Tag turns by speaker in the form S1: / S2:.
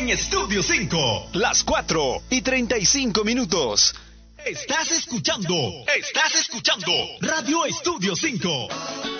S1: en Estudio 5.
S2: Las 4:35.
S1: Estás escuchando Radio Estudio 5.